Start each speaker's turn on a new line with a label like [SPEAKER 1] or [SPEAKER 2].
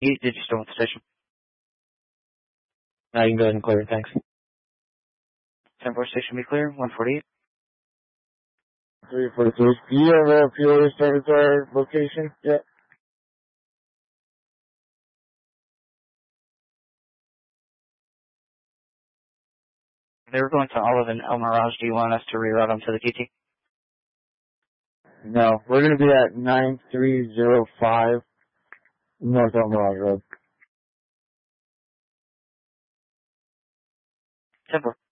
[SPEAKER 1] Did you still want the station?
[SPEAKER 2] Now you can go ahead and clear it, thanks.
[SPEAKER 1] 10-4 station be clear, 148.
[SPEAKER 2] 343. Do you have a fuel started to our location yet?
[SPEAKER 1] They were going to Olive and El Mirage. Do you want us to reroute them to the TT?
[SPEAKER 2] No, we're going to be at 9305 North El Mirage Road.
[SPEAKER 1] 10-4.